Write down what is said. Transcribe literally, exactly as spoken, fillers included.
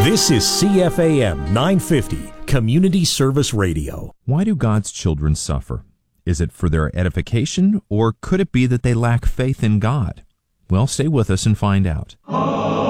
This is C F A M nine fifty, Community Service Radio. Why do God's children suffer? Is it for their edification, or could it be that they lack faith in God? Well, stay with us and find out.